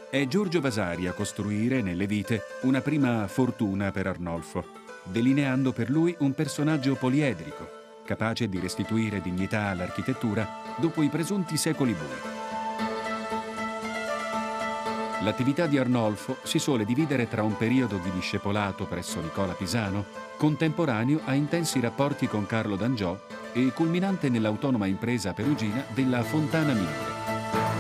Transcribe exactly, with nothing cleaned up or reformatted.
È Giorgio Vasari a costruire, nelle vite, una prima fortuna per Arnolfo, delineando per lui un personaggio poliedrico, capace di restituire dignità all'architettura dopo i presunti secoli bui. L'attività di Arnolfo si suole dividere tra un periodo di discepolato presso Nicola Pisano, contemporaneo a intensi rapporti con Carlo d'Angiò e culminante nell'autonoma impresa perugina della Fontana Minore.